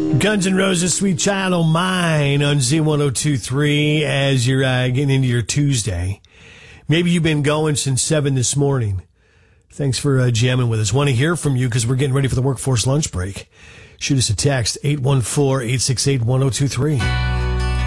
Guns N' Roses, Sweet Child O' Mine on Z1023 as you're getting into your Tuesday. Maybe you've been going since 7 this morning. Thanks for jamming with us. Want to hear from you because we're getting ready for the workforce lunch break. Shoot us a text, 814-868-1023.